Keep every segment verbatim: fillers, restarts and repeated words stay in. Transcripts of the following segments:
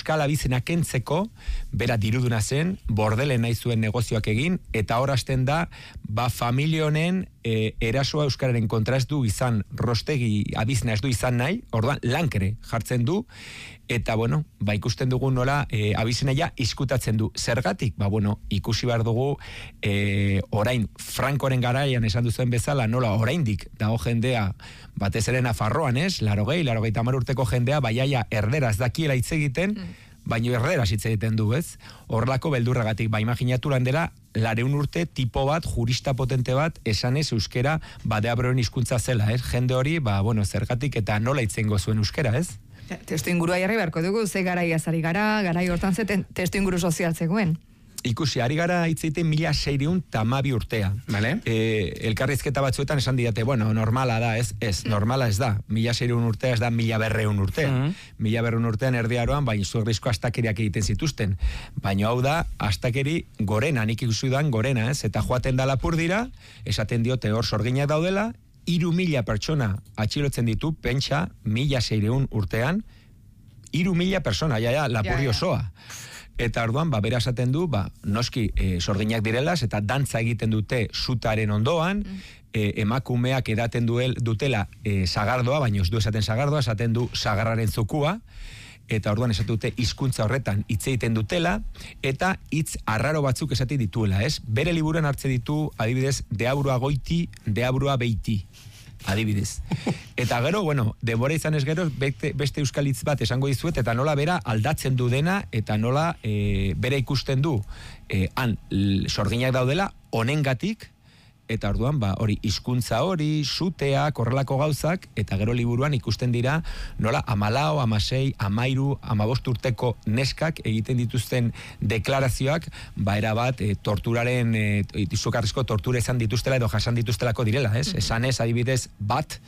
euskal abizena kentzeko, bera diruduna zen, bordele nahi zuen negozioak egin, eta hor hasten da, ba familia honen e, erasoa euskararen kontra ez du izan, rostegi abizena ez du izan nahi, orduan lankere jartzen du, eta bueno, ba ikusten dugu nola e, abizena ja iskutatzen du. Zergatik? Ba bueno, ikusi behar dugu e, orain Frankoren garaian esan duzuen bezala, nola oraindik dago jendea, batez ere Nafarroan, ez? Larogei, larogei tamar urteko jendea, baiaia erderaz dakiela hitz egiten, mm. baino erderaz hitz egiten du, ez? Horrelako beldurragatik, ba imaginatu landera, lareun urte tipo bat, jurista potente bat, esanez euskera, ba deabroen hizkuntza zela, ez? Jende hori, ba bueno, zergatik eta nola hitzengo zuen euskera, ez? Testu ingurua jarri beharko dugu, ze garai azari gara, garai hortan zeten testu inguru sozial zegoen. Ikusi, ari gara hitzeiten mila seireun tamabi urtea. Vale. E, elkarrizketa batzuetan esan didate, bueno, normala da, ez, ez, normala ez da. Mila seireun urtea ez da mila berreun urtea. Mm. Mila berreun urtean erdiaroan, baina zuegrizko astakeriak egiten zituzten. Baina hau da, astakeri gorena, nik ikusi duan gorena, ez, eta joaten da lapur dira, esaten diote hor sorginak daudela, iru mila pertsona atxilotzen ditu, pentsa, mila seireun urtean, iru mila persona, ja, ja, lapurri ja, ja. osoa. Eta orduan, ba, bera esaten du, ba, noski e, sorginak direlaz, eta dantza egiten dute sutaren ondoan, mm. e, emakumeak edaten duel, dutela e, sagardoa, baina ez du esaten sagardoa, esaten du sagarraren zukua, eta orduan esatu dute hizkuntza horretan hitz egiten dutela, eta hitz arraro batzuk esati dituela, ez? Bere liburuan hartze ditu, adibidez, deabrua goiti, deabrua beiti. Adibidez. Eta gero, bueno, denbora izan ez gero, beste, beste euskal hitz bat esango dizuet, eta nola bera aldatzen du dena, eta nola e, bera ikusten du, e, han, sorginak daudela, honengatik, eta orduan, ba, hori, hizkuntza hori, suteak, horrelako gauzak, eta gero liburuan ikusten dira, nola, amalao, amasei, amairu, amabost urteko neskak egiten dituzten deklarazioak, ba, erabat, e, torturaren, e, izugarrizko tortura esan dituztela edo jasan dituztelako direla, ez? Mm-hmm. Esan ez, adibidez, bat,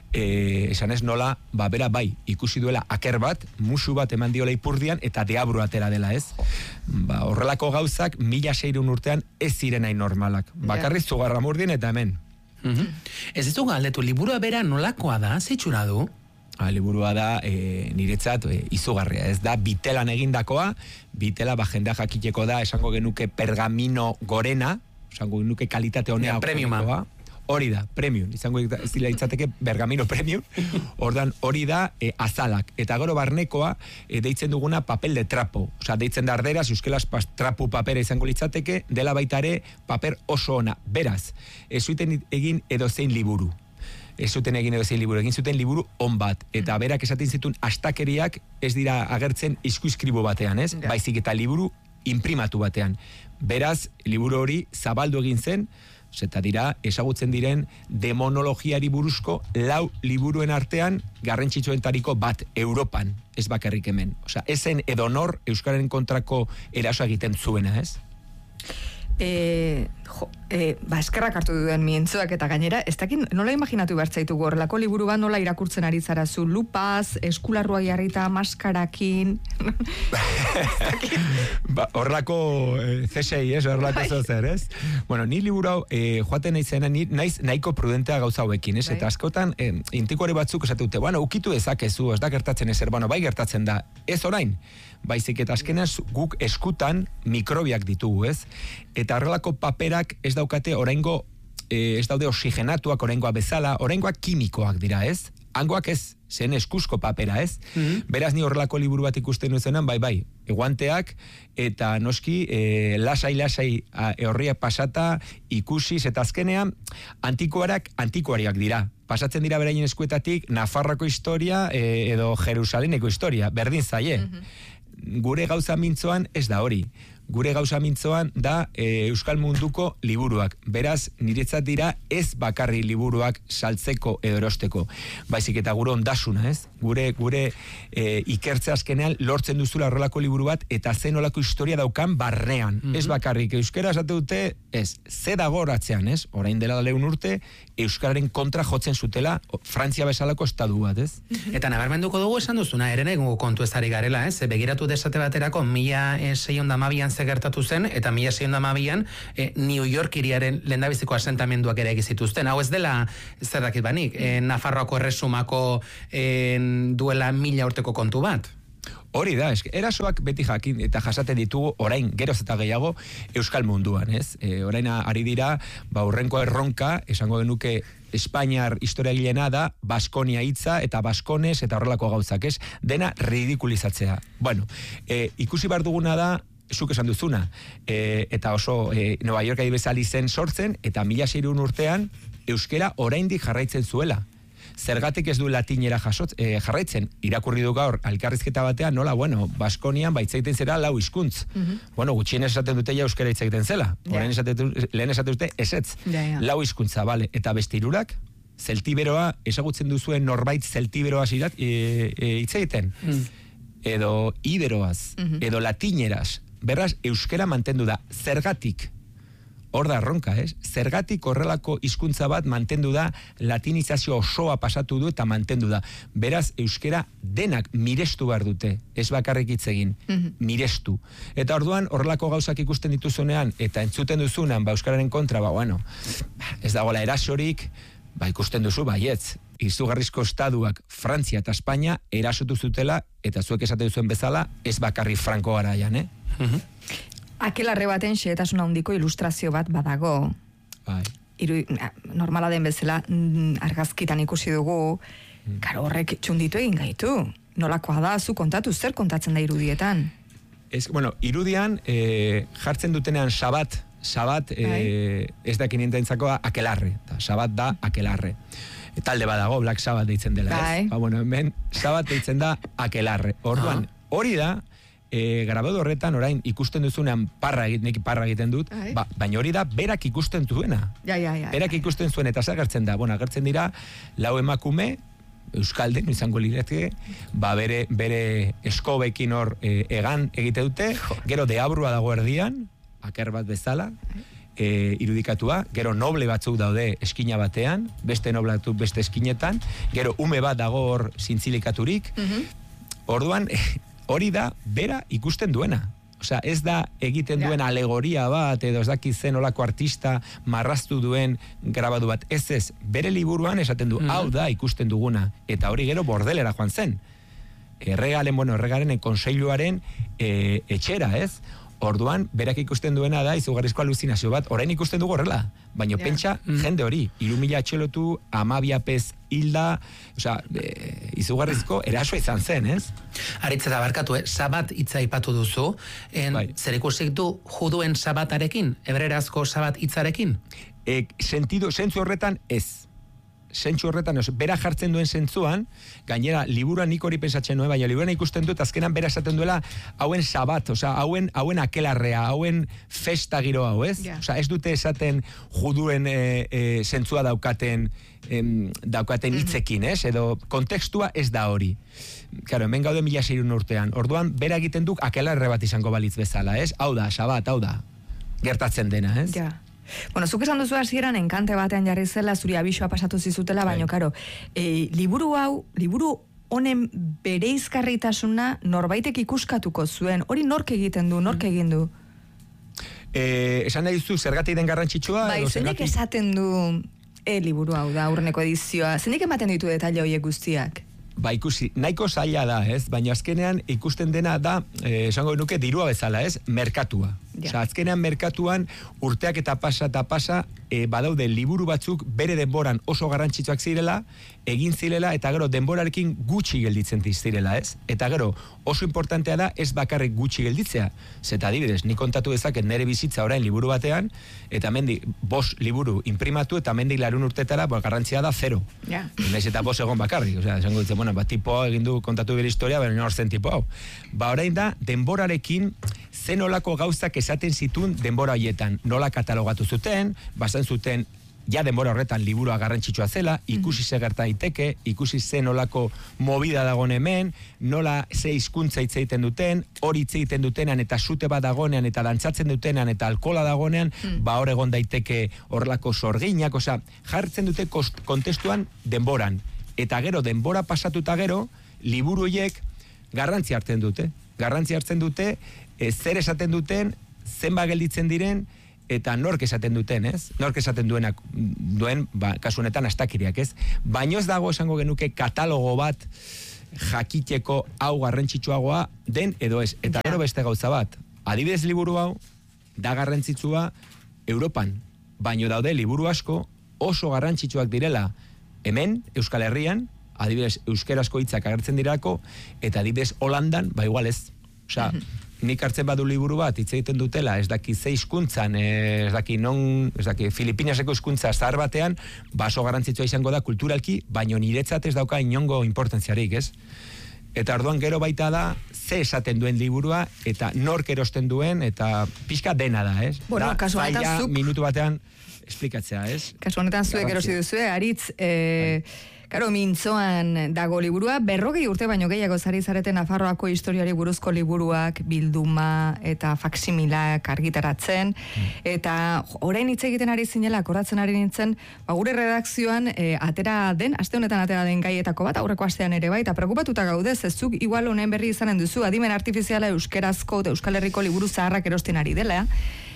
e, esan ez nola, ba, bera bai, ikusi duela aker bat, musu bat eman diola ipurdian, eta deabru atera dela, ez? Ba, horrelako gauzak, mila seireun urtean ez zirenai normalak. Bakarriz zugarra murdin eta hemen. Mm-hmm. Ez ez du galdetu, liburua bera nolakoa da, zeitxura du? Ha, liburua da, e, niretzat, e, izugarria, ez da, bitelan egindakoa, bitela, ba, jendea jakiteko da, esango genuke pergamino gorena, esango genuke kalitate honea. Ja, premiuma. Hori da, premium, izango ez dira itzateke bergamino premium, ordan hori da e, azalak, eta gero barnekoa e, deitzen duguna papel de trapo, osea, deitzen da arderaz, euskeraz trapu papera izango litzateke, dela baita ere paper oso ona, beraz, ez zuten egin edo zein liburu, ez zuten egin edo zein liburu, egin zuten liburu on bat, eta berak esaten zituen astakeriak ez dira agertzen iskuiskribo batean, ez? Ja. Baizik eta liburu imprimatu batean, beraz, liburu hori zabaldu egin zen, eta dira, ezagutzen diren demonologiari buruzko lau liburuen artean garrantzitsuentariko bat Europan, ez bakarrik hemen. Osea, ezen edonor euskararen kontrako eraso egiten zuena, ez? E, jo, e, ba, eskerrak hartu duen mientzuak eta gainera, ez dakin, nola imaginatu bertzaitu horrelako liburu bat nola irakurtzen ari zara zu, lupaz, eskularrua jarrita, maskarakin... ba, horrelako eh, C S I, ez, horrelako bai. Zozer, ez? Bueno, ni liburu hau, eh, joaten naizena, ni naiz nahiko prudentea gauza hauekin, ez? Bai. Eta askotan, eh, intiko hori batzuk esate dute, bueno, ukitu dezakezu, ez da gertatzen ezer, bueno, bai gertatzen da, ez orain, baizik eta azkenean guk eskutan mikrobiak ditugu, ez? Eta horrelako paperak ez daukate oraingo, eh, ez daude oxigenatuak oraingoa bezala, oraingoak kimikoak dira, ez? Hangoak ez, zen eskuzko papera, ez? Mm-hmm. Beraz ni horrelako liburu bat ikusten nuzenan, bai, bai, eguanteak, eta noski, e, lasai-lasai horriak pasata, ikusiz, eta azkenean, antikoarak, antikoariak dira. Pasatzen dira beraien eskuetatik, Nafarroko historia, e, edo Jerusaleneko historia, berdin zaie. Mm-hmm. Gure gauza mintzoan ez da hori. Gure gauza mintzoan da e, Euskal Munduko liburuak. Beraz, niretzat dira ez bakarri liburuak saltzeko edo erosteko. Baizik eta gure ondasuna, ez? Gure, gure e, ikertze azkenean lortzen duzula horrelako liburu bat eta zen olako historia daukan barnean. Mm-hmm. Ez bakarrik, euskara esate dute, ez, ze dago horatzean, ez? Orain dela lehun urte, euskararen kontra jotzen zutela Frantzia bezalako estadu bat, ez? Eta nabarmenduko dugu esan duzuna, eren egungo kontu ezari garela, ez? Begiratu desate baterako, mila seiehun eta hamabian ze gertatu zen, eta mila seiehun eta hamabian e, New York hiriaren lehendabiziko asentamenduak ere egizituzten. Hau ez dela, zer dakit banik, e, Nafarroako erresumako e, duela mila urteko kontu bat? Hori da, eske, erasoak beti jakin eta jasaten ditugu orain geroz eta gehiago euskal munduan, ez? E, orain ari dira, ba, urrenko erronka, esango genuke Espainiar historiagilena da Baskonia hitza eta Baskones eta horrelako gauzak, ez? Dena ridikulizatzea. Bueno, e, ikusi behar duguna da, zuk esan duzuna, e, eta oso e, Nueva York adibezali zen sortzen, eta mila seiehun urtean euskera oraindik jarraitzen zuela. Zergatik ez du latinera jasot, eh, jarraitzen, irakurri du gaur elkarrizketa batean, nola, bueno, Baskonian baitzaiten zera lau hizkuntz. Uh-huh. Bueno, gutxienez esaten dute ja euskera hitzaiten zela. Yeah. Orain esaten, lehen esaten dute esetz. Yeah, yeah. Lau hizkuntza, bale. Eta beste hirurak, zeltiberoa, ezagutzen duzuen norbait zeltiberoaz irat, e, e, hitzaiten. Mm. Edo iberoaz, uh-huh. edo latineraz. Berraz, euskera mantendu da. Zergatik? Hor da erronka, ez? Zergatik horrelako hizkuntza bat mantendu da, latinizazio osoa pasatu du eta mantendu da. Beraz, euskera denak mirestu behar dute, ez bakarrik hitz egin, mm-hmm. mirestu. Eta orduan, horrelako gauzak ikusten dituzunean, eta entzuten duzunean, ba, euskararen kontra, ba, bueno, ez dagoela erasorik, ba, ikusten duzu, baietz, izugarrizko estaduak Frantzia eta Espainia erasotu zutela, eta zuek esate duzuen bezala, ez bakarrik Franko garaian, eh? Mm-hmm. Akelarre baten xehetasuna handiko ilustrazio bat badago. Bai. Iru, normala den bezala argazkitan ikusi dugu, mm. karo horrek txunditu egin gaitu. Nolakoa da, zu kontatu, zer kontatzen da irudietan? Ez, bueno, irudian e, jartzen dutenean sabat, sabat e, ez da kinintentzakoa akelarre. Ta, sabat da akelarre. E, talde badago, Black Sabbath deitzen dela, ez? Ba, bueno, hemen sabat deitzen da akelarre. Orduan, hori da, E, grabado horretan orain ikusten duzunean parra egiten, nik parra egiten dut, ba, baina hori da berak ikusten duena. Ja, ja, ja, berak ikusten zuen eta zagertzen da. Bueno, agertzen dira lau emakume, euskalden, izango lirateke, ba bere, bere eskobekin hor e, egan egite dute, gero deabrua dago erdian, aker bat bezala, e, irudikatua, gero noble batzuk daude eskina batean, beste noble batzuk beste eskinetan, gero ume bat dago hor zintzilikaturik, mm-hmm. Orduan, hori da, bera ikusten duena. Osea, ez da egiten duen ja. alegoria bat, edo ez dakit zen olako artista marraztu duen grabadu bat. Ez ez, bere liburuan esaten du, mm-hmm. hau da ikusten duguna. Eta hori gero bordelera joan zen. Erregalen, bueno, erregaren konseiluaren e, etxera, ez? Orduan, berak ikusten duena da, izugarrizko aluzinazio bat, orain ikusten dugu horrela. Baina yeah. pentsa, mm. jende hori, iru mila atxelotu, amabiapez hilda, osea, e, izugarrizko eraso izan zen, ez? Aritz eta barkatu, eh? Sabat hitza aipatu duzu, en, bai. Zer ikusik du juduen sabatarekin, hebrerazko sabat hitzarekin? E, sentido, zentzu horretan ez. Zentzu horretan, os, bera jartzen duen zentzuan, gainera, liburuan nik hori pensatzen nuen, baina liburuan ikusten dut, azkenan bera esaten duela, hauen sabat, oza, hauen, hauen akelarrea, hauen festa giro hau, ez? Yeah. Oza, ez dute esaten juduen e, e, zentzua daukaten, em, daukaten hitzekin, ez? Edo, kontekstua ez da hori. Claro, hemen gaude mila seiehun urtean. Orduan, bera egiten duk akelarre bat izango balitz bezala, ez? Hau da, sabat, hau da. Gertatzen dena, ez? Ja. Yeah. Bueno, zuk esan duzu hasieran enkante batean jarri zela, zuri abisoa pasatu zizutela, baina, karo, e, liburu hau, liburu honen bereizgarritasuna norbaitek ikuskatuko zuen, hori nork egiten du, nork egin du? Eh, esan nahi duzu, zergatik den garrantzitsua? Bai, zenik esaten du e, liburu hau da, aurreneko edizioa, zenik ematen ditu detaile horiek guztiak? Ba, ikusi, nahiko zaila da, ez? Baina azkenean ikusten dena da, eh, esango nuke, dirua bezala, ez? Merkatua. Ja. Osa, azkenean merkatuan urteak eta pasa eta pasa, e, badaude liburu batzuk bere denboran oso garrantzitsuak zirela, egin zirela, eta gero denborarekin gutxi gelditzen zirela, ez? Eta gero, oso importantea da, ez bakarrik gutxi gelditzea. Zeta adibidez, nik kontatu dezaket nere bizitza orain liburu batean, eta mendik, bos liburu imprimatu, eta mendik larun urtetara, bo, garrantzia da zero. Ja. Naiz eta bos egon bakarrik. Osea, esango ditzen, bueno, ba, tipo hau egin du kontatu bere historia, baina nor zen tipo hau. Ba, orain da, denborarekin, zen olako gauzak esaten zituen denbora horietan. Nola katalogatu zuten, bazen zuten, ja denbora horretan liburua garrantzitsua zela, ikusi ze gerta daiteke, ikusi ze nolako movida dagoen hemen, nola ze hizkuntza hitz egiten duten, hori hitz egiten dutenean eta sute bat dagoenean eta dantzatzen dutenean eta alkola dagoenean, mm. ba hor egon daiteke horrelako sorginak, osea, jartzen dute kontestuan denboran. Eta gero denbora pasatuta gero, liburu horiek garrantzi hartzen dute. Garrantzi hartzen dute, e, zer esaten duten, zenba gelditzen diren, eta nork esaten duten, ez? Nork esaten duenak, duen, ba, kasu honetan astakiriak, ez? Baino ez dago esango genuke katalogo bat, jakiteko hau garrantzitsuagoa den edo ez. Eta gero beste gauza bat, adibidez liburu hau, da garrantzitsua Europan, baino daude liburu asko oso garrantzitsuak direla hemen, Euskal Herrian, adibidez euskerazko hitzak agertzen dirako, eta adibidez Holandan, ba igual ez. Osea, nik hartzen badu liburu bat, hitz egiten dutela, ez daki ze hizkuntzan, ez daki non, ez daki Filipinaseko hizkuntza zahar batean, baso garrantzitsua izango da kulturalki, baino niretzat ez dauka inongo importantziarik, ez? Eta orduan gero baita da, ze esaten duen liburua, eta nork erosten duen, eta pixka dena da, ez? Bueno, da, kasu honetan zuk... minutu batean, esplikatzea, ez? Kasu honetan zuek erosi duzue, aritz, eh... Karo, mintzoan dago liburua, berrogei urte baino gehiago zari zareten Nafarroako historiari buruzko liburuak, bilduma eta faksimilak argitaratzen, eta orain hitz egiten ari zinela, akordatzen ari nintzen, ba, gure redakzioan e, atera den, aste honetan atera den gaietako bat, aurreko astean ere bai, eta preokupatuta gaude, zezuk igual honen berri izanen duzu, adimen artifiziala euskerazko, Euskal Herriko liburu zaharrak erosten ari dela,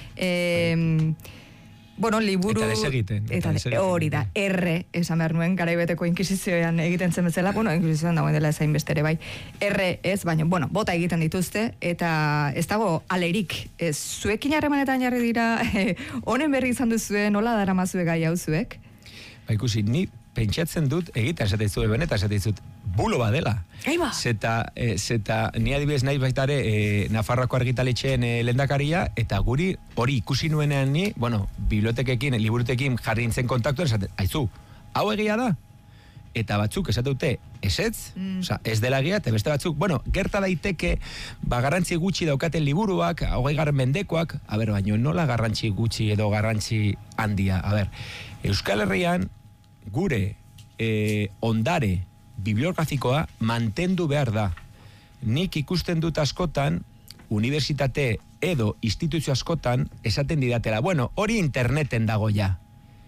e, bueno, liburu... Eta desegiten. Eta de, hori da, erre, esan behar nuen, garaibeteko inkisizioan egiten zen bezala, bueno, inkisizioan dagoen dela ezain bestere bai, erre ez, baina, bueno, bota egiten dituzte, eta ez dago alerik, ez, zuekin harremanetan jarri dira, honen berri izan duzuen, nola daramazue gai hau zuek? Ba, ikusi, ni pentsatzen dut, egiten esaten zuen, benetan esaten dut, bulo badela. Eiba! Zeta, e, zeta, ni adibidez nahi baitare e, Nafarroako argitaletxeen e, lehendakaria, eta guri hori ikusi nuenean ni, bueno, bibliotekekin, liburutekin jarri nintzen kontaktuan, esaten, aizu, hau egia da? Eta batzuk esate dute, esetz, mm. Osa, ez dela egia, eta beste batzuk, bueno, gerta daiteke, ba, garrantzi gutxi daukaten liburuak, hogei garren mendekoak, a ber, baino nola garrantzi gutxi edo garrantzi handia, a ber, Euskal Herrian, gure e, ondare bibliografikoa mantendu behar da. Nik ikusten dut askotan, unibertsitate edo instituzio askotan, esaten didatela, bueno, hori interneten dago ja.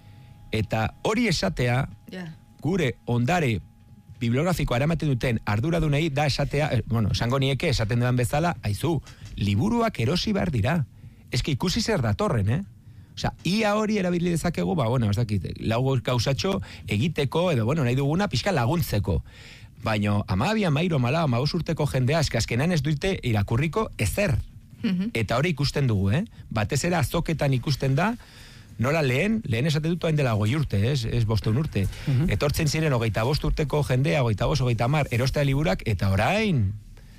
Eta hori esatea, yeah. Gure ondare bibliografikoa eramaten duten arduradunei da esatea, eh, bueno, esango nieke esaten dudan bezala, aizu, liburuak erosi behar dira. Eske ikusi zer datorren, eh? Osea, ia hori erabili dezakegu, ba, bueno, ez dakit, lau gauzatxo egiteko, edo, bueno, nahi duguna pixka laguntzeko. Baina, amabi, amairo, mala, amabos urteko jendea, azkenan ez dute irakurriko ezer. Mm-hmm. Eta hori ikusten dugu, eh? Batez ere azoketan ikusten da, nola lehen, lehen esaten dut hain dela goi urte, ez, ez bosteun urte. Mm-hmm. Etortzen ziren hogeita bost urteko jendea, hogeita bost, hogeita mar, erostea liburak, eta orain,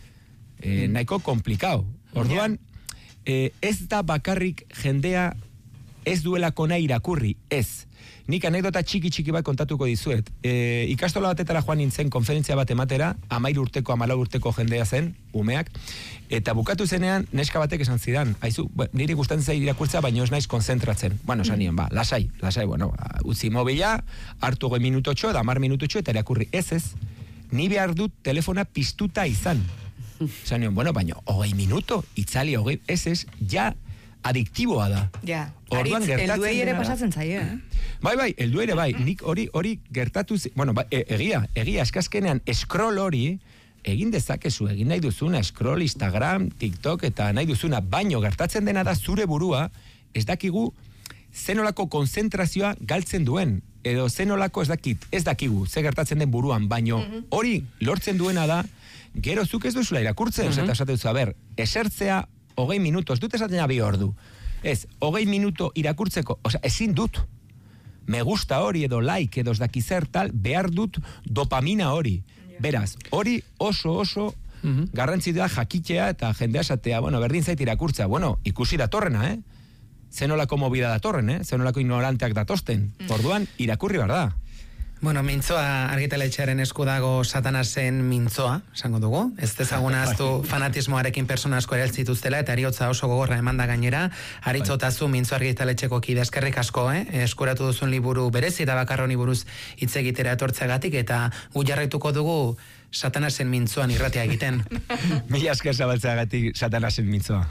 eh, nahiko komplikau. Orduan, eh, ez da bakarrik jendea ez duelako nahi irakurri, ez. Nik anekdota txiki-txiki bat kontatuko dizuet. E, ikastola batetara joan nintzen konferentzia bat ematera, amair urteko, amalau urteko jendea zen, umeak, eta bukatu zenean, neska batek esan zidan, haizu, niri gustatzen zai irakurtza, baina ez naiz konzentratzen. Bueno, esan nien, ba, lasai, lasai, bueno, utzi mobila, hartu goi minutotxo, da mar minutotxo, eta irakurri, ez ez, ni behar dut telefona piztuta izan. Esan nien, bueno, baina, hogei minuto, itzali hogei, ez ez, ja, adiktiboa da. Ja, aritz, elduei ere pasatzen zaie, eh? Bai, bai, eldu ere bai, nik hori hori gertatu, bueno, ba, e, egia, egia, eskazkenean, scroll hori, egin dezakezu, egin nahi duzuna, scroll, Instagram, TikTok, eta nahi duzuna, baino gertatzen dena da zure burua, ez dakigu, zenolako konzentrazioa galtzen duen, edo zenolako ez dakit, ez dakigu, ze gertatzen den buruan, baino hori lortzen duena da, gero zuk ez duzula irakurtzen, mm-hmm. Eta esaten duzu, a ber, esertzea, hogei minutos, dut esaten abi ordu. Ez, hogei minuto irakurtzeko, osea, ezin dut. Me gusta hori edo like edo ez dakizer tal, behar dut dopamina hori. Beraz, hori oso oso mm-hmm. garrantzitsua jakitea eta jendea esatea, bueno, berdin zait irakurtza. Bueno, ikusi datorrena, eh? Zenolako movida datorren, eh? Zenolako ignoranteak datosten. Mm. Orduan, irakurri behar da. Bueno, mintzoa argitaletxearen esku dago Satanasen mintzoa, esango dugu. Ez dezaguna aztu fanatismoarekin persona asko ereltzituztela eta eriotza oso gogorra emanda gainera. Aritzotazu mintzo argitaletxeko kide eskerrik asko, eh? Eskuratu duzun liburu berezi eta bakarroni buruz hitz egitera etortzeagatik eta gu jarraituko dugu Satanasen mintzoan irratea egiten. Mila esker zabaltzeagatik Satanasen mintzoa.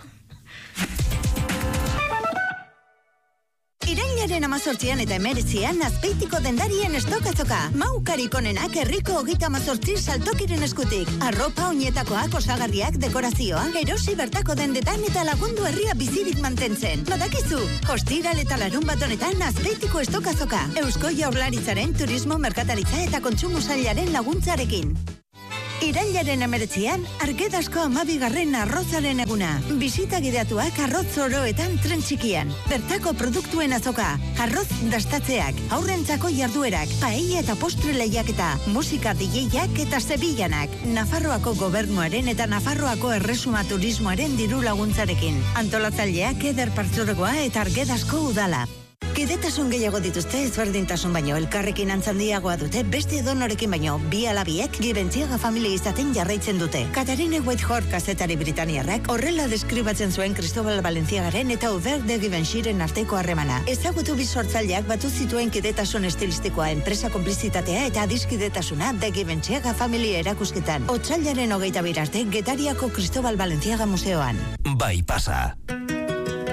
Irailaren amazortzian eta emeretzian Azpeitiko dendarien estokazoka. Maukarik onenak herriko hogeita amazortzi saltokiren eskutik. Arropa, oinetakoak, osagarriak, dekorazioa, erosi bertako dendetan eta lagundu herria bizirik mantentzen. Badakizu, ostiral eta larun bat honetan Azpeitiko estokazoka. Eusko Jaurlaritzaren turismo, merkataritza eta kontsumo sailaren laguntzarekin. Irailaren emeretzian, Argedasko amabigarren arrozaren eguna. Bisita gideatuak arroz oroetan tren txikian. Bertako produktuen azoka, arroz dastatzeak, aurrentzako jarduerak, paella eta postre lehiaketa, musika D J-ak eta zebillanak. Nafarroako gobernuaren eta Nafarroako erresuma turismoaren diru laguntzarekin. Antolatzaileak Eder Partzuergoa eta Argedasko udala. Kidetasun gehiago dituzte ezberdintasun baino elkarrekin antzandiagoa dute beste edonorekin baino bi alabiek Gibentziaga familia izaten jarraitzen dute. Katarine Whitehorn kazetari britaniarrak horrela deskribatzen zuen Cristobal Valenciagaren eta Hubert de Givenchyren arteko harremana. Ezagutu bi sortzaileak batu zituen kidetasun estilistikoa, enpresa konplizitatea eta adiskidetasuna de Givenchyaga familia erakusketan. Otsailaren hogeita bir arte Getariako Cristobal Valenciaga museoan. Bai pasa.